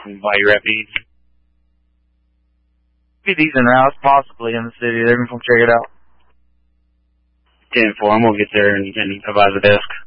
By your Rapids. Be decent routes, possibly in the city. They're going to check it out. 10-4, I'm going to get there and advise the desk.